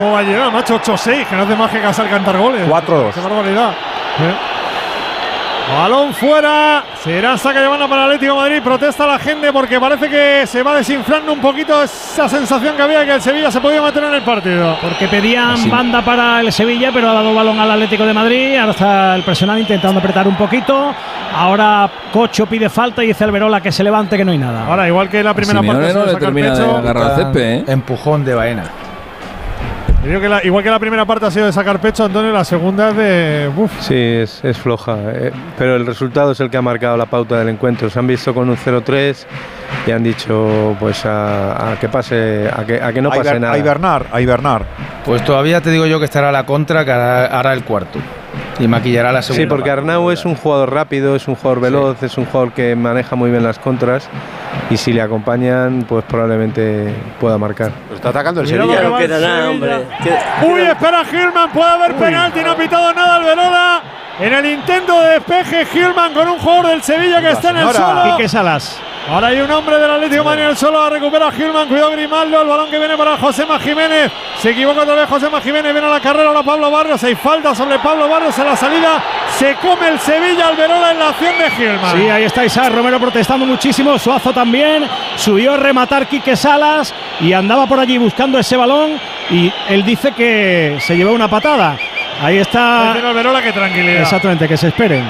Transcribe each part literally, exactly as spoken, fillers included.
¿Cómo va a llegar, macho? ocho seis, que no hace más que casar cantar goles. cuatro dos. ¡Qué barbaridad! ¿Eh? Balón fuera. Será saque de banda para el Atlético de Madrid. Protesta la gente porque parece que se va desinflando un poquito esa sensación que había de que el Sevilla se podía meter en el partido. Porque pedían Así. banda para el Sevilla, pero ha dado balón al Atlético de Madrid. Ahora está el personal intentando apretar un poquito. Ahora Cocho pide falta y dice Alberola que se levante, que no hay nada. Ahora, igual que la primera parte, no le termina de agarrar el césped, ¿eh? Empujón de Baena. Yo que la, igual que la primera parte ha sido de sacar pecho, Antonio, la segunda es de… Uf. Sí, es, es floja, eh, pero el resultado es el que ha marcado la pauta del encuentro. Se han visto con un cero tres y han dicho pues a, a que pase, a que, a que no pase a nada. A hibernar, a hibernar. Pues todavía te digo yo que estará la contra, que hará, hará el cuarto y maquillará la segunda. Sí, porque Arnau es un jugador rápido, es un jugador veloz, sí. es un jugador que maneja muy bien las contras y si le acompañan, pues probablemente pueda marcar. Lo está atacando el Mira Sevilla. No queda nada, hombre. Uy, espera Gilman, puede haber Uy. penalti, no ha pitado nada Alberola. En el intento de despeje, Gilman con un jugador del Sevilla que la está señora. en el suelo. Quique Salas. Ahora hay un hombre del Atlético de Madrid en el suelo, recupera Gilman, cuidado Grimaldo, el balón que viene para Josema Jiménez, se equivoca otra vez Josema Jiménez, viene a la carrera ahora Pablo Barrios, hay falta sobre Pablo Barrios en la salida, se come el Sevilla Alberola en la acción de Gilman. Sí, ahí está Isaac Romero protestando muchísimo, Suazo también, subió a rematar Quique Salas y andaba por allí buscando ese balón y él dice que se llevó una patada. Ahí está Alberola, que tranquilidad. Exactamente, que se esperen.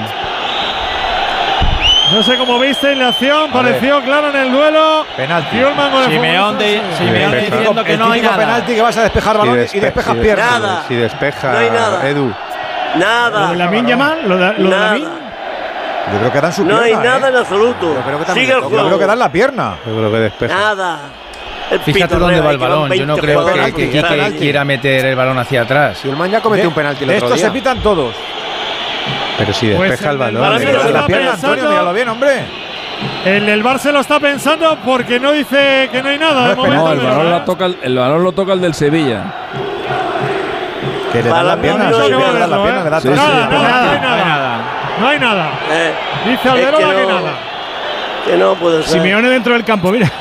No sé cómo viste en la acción, a pareció ver. claro en el duelo. Penalti. Simeón de, Simeón diciendo que no hay nada. Penalti que vas a despejar balón si despe y despejas si piernas. Nada. Si despeja, no hay nada. Edu. Nada. ¿Lo de Lamine Yamal? ¿Lo de, lo de Lamine? Yo creo que dan su no pierna. No hay nada ¿eh? en absoluto. Yo creo que, Sigue el juego. Yo creo que dan la pierna. Yo creo que despeja. Nada. El Fíjate dónde va el balón. Yo no creo que, que Quique quiera meter el balón hacia atrás. Si el man ya cometió un penalti el otro Estos día. se pitan todos. Pero si despeja pues el balón. balón Mira la pierna, Antonio, míralo bien, hombre. El del Barça lo está pensando porque no dice que no hay nada. No, de momento, no el, balón ¿eh? lo toca el, el balón lo toca el del Sevilla. Que le da la pierna, no, sí, no, le da no, la no, pierna, eh. le da Sí, todo. nada, Sí, nada, sí, nada, no hay nada. No hay nada. Eh, Dice Alberola es que, que no, nada. Que no puede ser. Simeone dentro del campo, mira.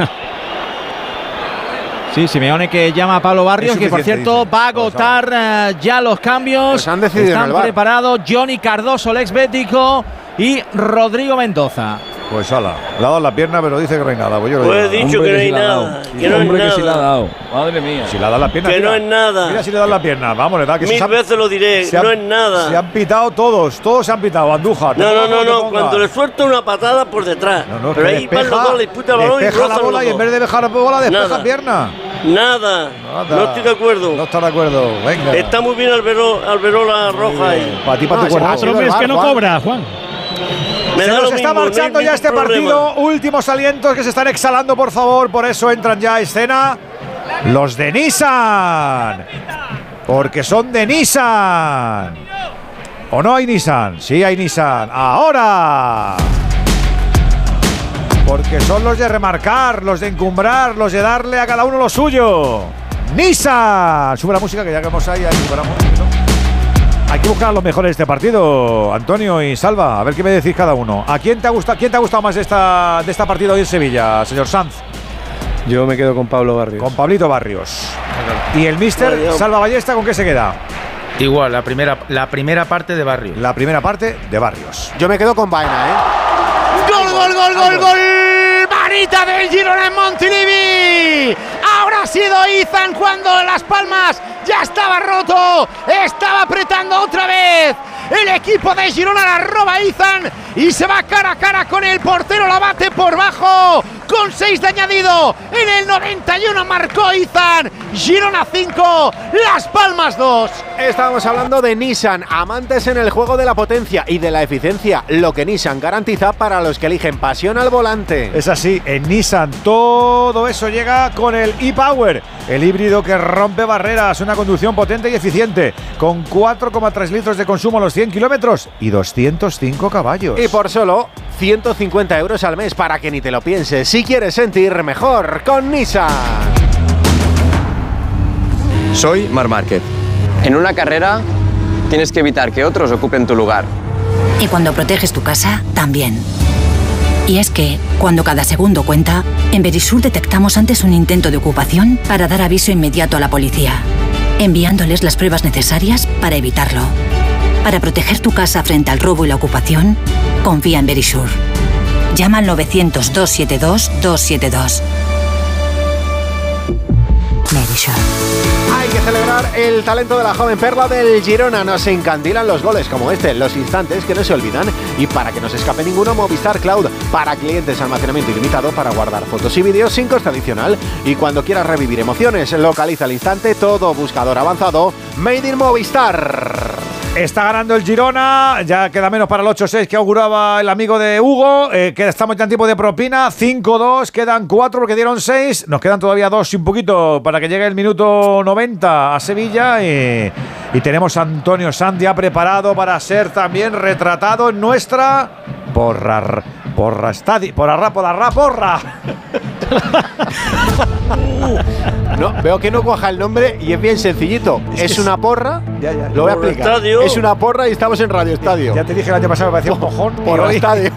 Sí, Simeone que llama a Pablo Barrios, que por cierto va a agotar uh, ya los cambios. Pues han decidido Están en el bar. preparados Johnny Cardoso, el ex bético, y Rodrigo Mendoza. Pues ala, le ha dado la pierna, pero dice que no hay nada. Pues yo lo Pues he digo. dicho Hombre, que no hay si nada. Que no Hombre, hay que si la ha nada. dado. Madre mía. Si le ha dado la pierna. Que mira, no es nada. Mira si le dan la pierna. Vamos, le da que Mil se han, veces lo diré. se han, No es nada. Se han pitado todos. Todos se han pitado. Andújar. No, no, no, no. Cuando le suelta una patada por detrás. No, no, pero que ahí van despeja, los dos, le disputa el balón y despeja rozan la bola los y en dos. vez de dejar la bola, despeja Nada. pierna. Nada. Nada. No estoy de acuerdo. No está de acuerdo. Venga. Está muy bien Albero, Alberola Roja ahí. Para ti, para Ah, tu cuerpo. Otro mes que no cobra, Juan. Me Se da nos lo está mismo, marchando no hay ya este ningún partido. problema. Últimos alientos que se están exhalando, por favor. Por eso entran ya a escena los de Nissan. Porque son de Nissan. ¿O no hay Nissan? Sí hay Nissan. Ahora. Porque son los de remarcar, los de encumbrar, los de darle a cada uno lo suyo. Nissan. Sube la música que ya que hemos ahí. ahí Hay que buscar a los mejores de este partido, Antonio y Salva. A ver qué me decís cada uno. ¿A quién te ha gustado, quién te ha gustado más de esta, de esta partida hoy en Sevilla, señor Sanz? Yo me quedo con Pablo Barrios. Con Pablito Barrios. ¿Y el míster Adiós. Salva Ballesta con qué se queda? Igual, la primera, la primera parte de Barrios. La primera parte de Barrios. Yo me quedo con Baena, ¿eh? ¡Gol, gol, gol, gol, gol! ¡Manita del Girona en Montilivi! Ahora ha sido Izan cuando Las Palmas ya estaba roto. Estaba apretando otra vez. El equipo de Girona la roba Izan y se va cara a cara con el portero. La bate por bajo con seis de añadido. En el noventa y uno marcó Izan. Girona cinco, Las Palmas dos. Estábamos hablando de Nissan, amantes en el juego de la potencia y de la eficiencia, lo que Nissan garantiza para los que eligen pasión al volante. Es así, en Nissan todo eso llega con el e-Power, el híbrido que rompe barreras, una conducción potente y eficiente, con cuatro coma tres litros de consumo a los cien kilómetros y doscientos cinco caballos. Y por solo ciento cincuenta euros al mes, para que ni te lo pienses, si quieres sentir mejor con Nissan. Soy Marc Márquez. En una carrera tienes que evitar que otros ocupen tu lugar. Y cuando proteges tu casa, también. Y es que, cuando cada segundo cuenta, en Verisur detectamos antes un intento de ocupación para dar aviso inmediato a la policía. enviándoles las pruebas necesarias para evitarlo. Para proteger tu casa frente al robo y la ocupación, confía en Verisure. Llama al novecientos, doscientos setenta y dos, doscientos setenta y dos. Verisure. Hay que celebrar el talento de la joven perla del Girona. Nos encandilan los goles como este, los instantes que no se olvidan. Y para que no se escape ninguno, Movistar Cloud para clientes, almacenamiento ilimitado para guardar fotos y vídeos sin coste adicional. Y cuando quieras revivir emociones, localiza al instante todo buscador avanzado Made in Movistar. Está ganando el Girona, ya queda menos para el ocho seis que auguraba el amigo de Hugo, eh, que estamos ya en tiempo de propina, cinco dos, quedan cuatro porque dieron seis, nos quedan todavía dos y un poquito para que llegue el minuto noventa a Sevilla y, y tenemos a Antonio Sanz ya preparado para ser también retratado en nuestra porra, porra estadio, porra, porra, porra. No, veo que no cuaja el nombre y es bien sencillito. Es, es una porra, ya, ya. Lo voy a explicar. Estadio. Es una porra y estamos en Radio Estadio. Ya te dije el año pasado que me parecía un mojón. Porra hoy... Estadio.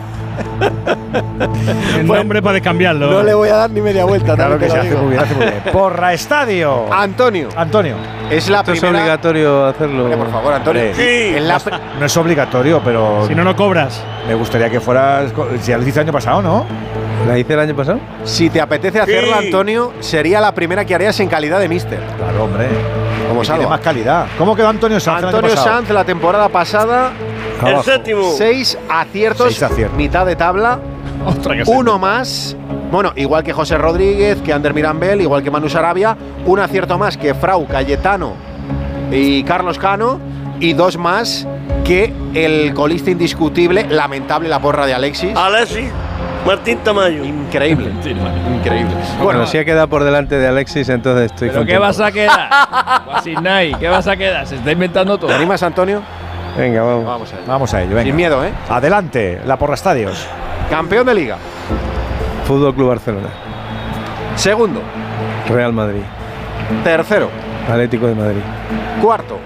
El nombre puede cambiarlo. No le voy a dar ni media vuelta. Claro que se hace muy bien, hace muy bien. Porra Estadio. Antonio. Antonio. Es la Esto primera. es obligatorio hacerlo. Oye, por favor, Antonio. Sí. En la... No es obligatorio, pero. Si no, no cobras. Me gustaría que fueras. Si ya lo hice el año pasado, ¿no? ¿La hice el año pasado? Si te apetece hacerla, Sí. Antonio, sería la primera que harías en calidad de míster. Claro, hombre. Como Que tiene salva. más calidad. ¿Cómo quedó Antonio Sanz? el año Antonio pasado? Sanz, la temporada pasada, El Abajo. séptimo. seis aciertos, Seis aciertos. mitad de tabla. Uno más, bueno, igual que José Rodríguez, que Ander Mirambel, igual que Manu Sarabia, un acierto más que Frau, Cayetano y Carlos Cano, y dos más que el colista indiscutible, lamentable la porra de Alexis. Alexis Martín Tamayo. Increíble, increíble. Bueno, Bueno, si ha quedado por delante de Alexis, entonces estoy ¿Pero contento. qué vas a quedar? Guasinay, ¿qué vas a quedar? Se está inventando todo. ¿te animas, Antonio? Venga, vamos. Vamos a ello. Vamos a ello, venga. Sin miedo, ¿eh? Adelante, la Porra Estadios. Campeón de Liga. Fútbol Club Barcelona. Segundo. Real Madrid. Tercero. Atlético de Madrid. Cuarto.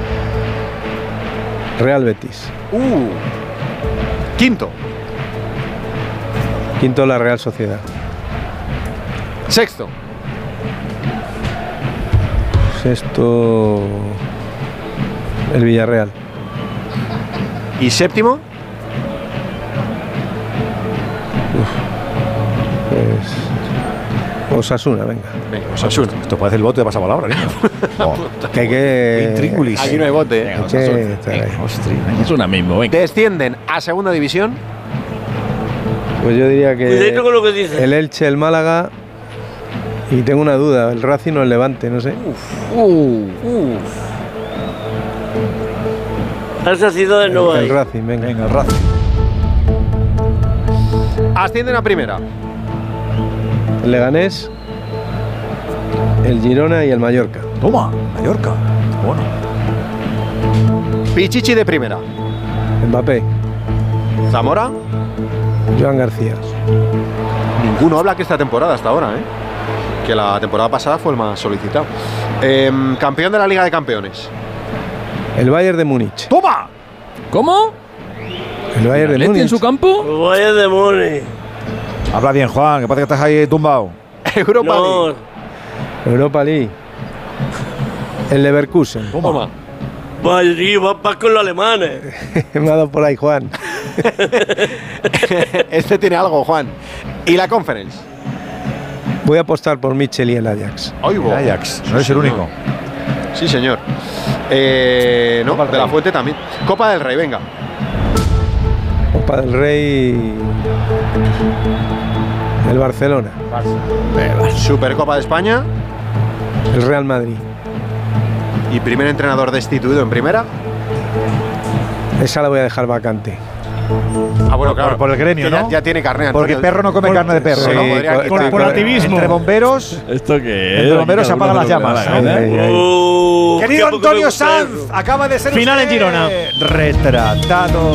Real Betis. Uh. Quinto. Quinto, la Real Sociedad. Sexto. Sexto, el Villarreal. Y séptimo. Pues Osasuna, venga. Venga, Osasuna. Esto parece el bote de pasapalabra, niño. Oh, Que hay que. intríngulis. Aquí no hay bote, ¿eh? hay que estar ahí. Es una mismo, venga. Descienden a segunda división. Pues yo diría que. Cuidadito con lo que dices. El Elche, el Málaga. Y tengo una duda, el Racing o el Levante, no sé. A esas ciudades no el hay. Racing, venga. Venga, el Racing. Ascienden a primera. El Leganés, el Girona y el Mallorca. Toma, Mallorca. Bueno. Pichichi de primera. Mbappé, Zamora. Joan García. Ninguno habla que esta temporada hasta ahora, ¿eh? Que la temporada pasada fue el más solicitado. Em, campeón de la Liga de Campeones. El Bayern de Múnich. ¡Toma! ¿Cómo? El Bayern de ¿Atleti Múnich. en su campo? Pues vaya demonios. Habla bien, Juan, que parece que estás ahí tumbado. Europa No, League. Europa League. El Leverkusen. Toma. vaya, sí, vas vas con los alemanes. Me ha dado por ahí, Juan. Este tiene algo, Juan. Y la Conference. Voy a apostar por Mitchell y el Ajax. Oigo. Ajax, no es el único. Sí, señor. Eh, no, Copa del de la Rey. Fuente también. Copa del Rey, venga. Copa del Rey. El Barcelona. Supercopa de España. El Real Madrid. Y primer entrenador destituido en primera. Esa la voy a dejar vacante. Ah, bueno, Por- por el gremio, que ya- ¿no? Ya, tiene carne. Porque Antonio. perro no come carne de perro, Sí, ¿no? podría co- quitar. Corporativismo. Entre bomberos, ¿Esto qué es? entre bomberos se apagan las llamas. Ay, ay, ay. Uh, Querido qué poco me Antonio gusta Sanz, eso. acaba de ser Final usted en Girona. retratado.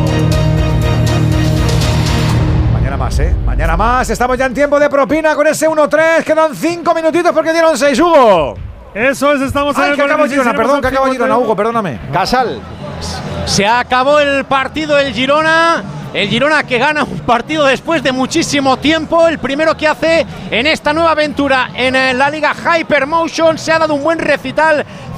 Mañana más, ¿eh? Mañana más. Estamos ya en tiempo de propina con ese uno tres. Quedan cinco minutitos porque dieron seis, Hugo. Eso es, estamos en Ay, el que acabo cuarenta y seis, Girona, perdón, que acabo cincuenta y uno. Girona, Hugo, perdóname. Casal. Se acabó el partido del Girona. El Girona que gana un partido después de muchísimo tiempo. El primero que hace en esta nueva aventura en eh, la Liga Hypermotion. Se ha dado un buen recital